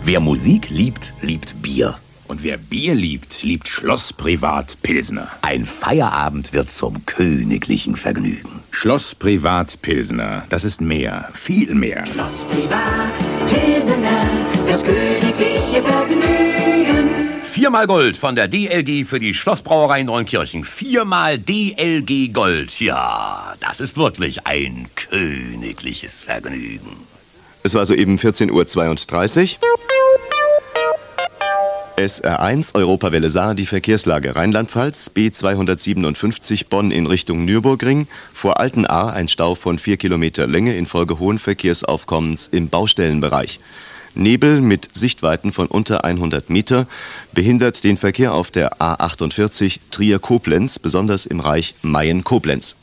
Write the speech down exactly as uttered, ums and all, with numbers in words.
Wer Musik liebt, liebt Bier. Und wer Bier liebt, liebt Schloss Privat Pilsner. Ein Feierabend wird zum königlichen Vergnügen. Schloss Privat Pilsner, das ist mehr, viel mehr. Schloss Privat Pilsener, das königliche Vergnügen. Viermal Gold von der D L G für die Schlossbrauerei Neunkirchen. Viermal D L G Gold. Ja, das ist wirklich ein königliches Vergnügen. Es war soeben vierzehn Uhr zweiunddreißig. S R eins, Europawelle Saar, die Verkehrslage Rheinland-Pfalz, B zweihundertsiebenundfünfzig Bonn in Richtung Nürburgring, vor Altenahr ein Stau von vier Kilometer Länge infolge hohen Verkehrsaufkommens im Baustellenbereich. Nebel mit Sichtweiten von unter hundert Meter behindert den Verkehr auf der A achtundvierzig Trier-Koblenz, besonders im Bereich Mayen-Koblenz.